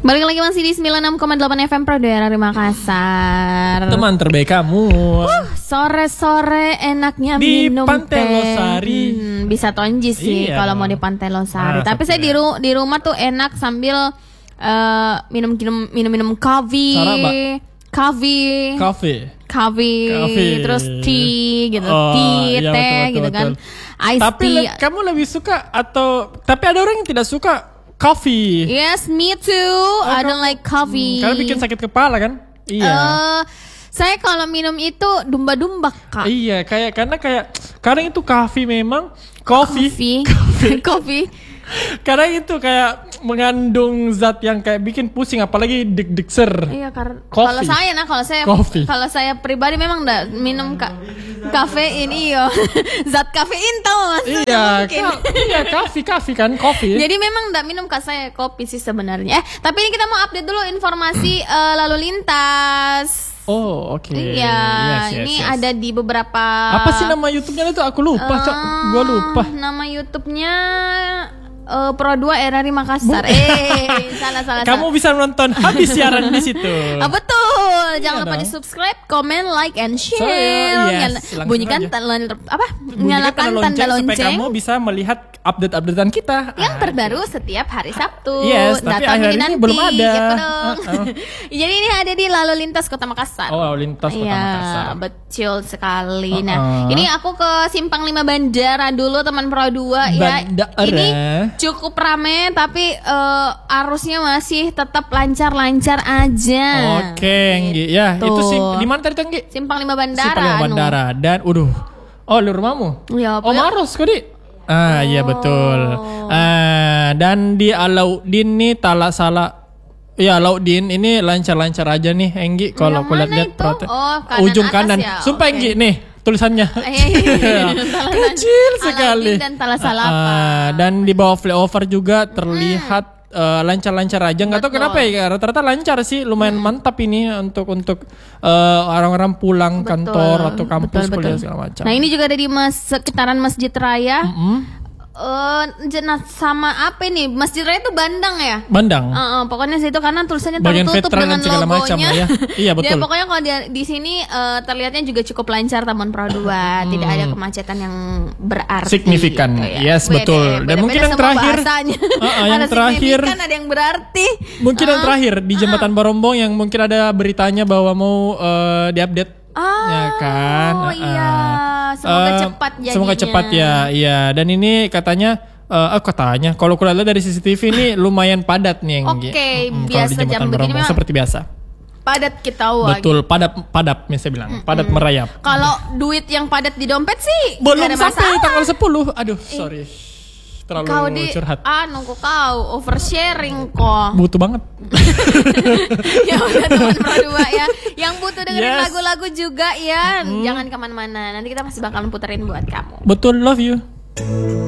Balik lagi masih di 96,8 FM Pro Daerah Makassar. Teman terbaik kamu. Sore-sore enaknya Di minum Pantai teh. Losari. Bisa tonji sih Iya kalau dong. mau di Pantai Losari. Ah, Tapi saya di rumah tuh enak sambil minum kopi. Saraba. Kopi, Kafe. terus tea gitu, Oh, tea, iya, teh betul, gitu kan. betul. Ice Tapi tea. kamu lebih suka atau tapi ada orang yang tidak suka coffee. Yes, me too. I don't like coffee. Karena bikin sakit kepala kan? Iya. Saya kalau minum itu dumba-dumba, Kak. Iya, kadang itu coffee memang coffee. Kopi. Karena itu kayak mengandung zat yang kayak bikin pusing apalagi deg-degser. Iya, karena Coffee. kalau saya pribadi memang enggak minum kafein iyo. Zat kafein tau Mas. Iya, Mungkin. coffee kan, coffee. Jadi memang enggak minum saya kopi sih sebenarnya. Tapi ini kita mau update dulu informasi lalu lintas. Oh, oke. Iya, Yes, ini yes. ada di beberapa. Apa sih nama YouTube-nya itu? Aku lupa, Cok. Gua lupa. Nama YouTube-nya Pro 2 RRI Makassar. Salah. Kamu bisa menonton habis siaran di situ. Betul. Jangan lupa dong. di subscribe, comment, like, and share. yes, langsung Bunyikan aja. nyalakan tanda supaya lonceng kamu bisa melihat update-updatean kita. yang terbaru setiap hari Sabtu. Yes, tapi Datang akhir-akhir ini nanti, belum ada. ya dong. Jadi ini ada di lalu lintas Kota Makassar. Oh, lalu lintas Kota Makassar. Iya, betul sekali. Nah, ini aku ke Simpang 5 Bandara dulu teman Pro 2 ya. Bandara. Ini cukup rame tapi arusnya masih tetap lancar-lancar aja. Oke, Nggi. Ya, Gitu. itu sih di mana tadi, Nggi? Simpang 5 Bandara. Simpang Lima Bandara. Dan oh, lu rumahmu? Ya, Oh, Maros kodi. Iya betul. Dan di Alauddin nih Ya, Alauddin ini lancar-lancar aja nih, Enggi. Kalau Yang aku mana lihat itu? protes. Oh, kanan ujung atas kanan. ya? Sumpah, Oke. Enggi nih tulisannya. Kecil sekali. Dan Talasalapa. Dan di bawah flyover juga terlihat lancar-lancar aja. Nggak tahu Betul. kenapa ya. Rata-rata lancar sih. Lumayan mantap ini untuk orang-orang pulang kantor atau kampus Betul. kuliah segala macam. Nah, ini juga ada di sekitaran Masjid Raya. Sama apa nih? Masjid Raya itu Bandang ya? Bandang. Pokoknya situ karena tulisannya Bagian tertutup veteran dengan dan segala logonya. macam lah ya. Iya, betul. Ya, pokoknya kalau di sini terlihatnya juga cukup lancar Taman Pro 2. Tidak ada kemacetan yang berarti. Signifikan. gitu ya. Yes, betul. Dan mungkin yang semua terakhir, bahasanya. yang Ada terakhir, signifikan, ada yang berarti. mungkin yang terakhir di Jembatan Barombong yang mungkin ada beritanya bahwa mau diupdate. Ya kan. Oh iya. Semoga cepat jadinya. Semoga cepat ya. Iya. Dan ini katanya kalau aku lihat dari CCTV ini lumayan padat nih yang Oke, kalau biasa di Jembatan jam begini Barombong memang seperti biasa. Padat kita wah. Betul, padat saya bilang. Padat merayap. Kalau duit yang padat di dompet sih Belum nggak ada sampai masalah. tanggal 10. Aduh, sorry. Terlalu Kau curhat. kau oversharing kok. Butuh banget. Ya udah teman Pro 2 ya. Yang butuh dengerin Yes. lagu-lagu juga ya. Jangan kemana-mana. Nanti kita masih bakalan puterin buat kamu. Betul, love you.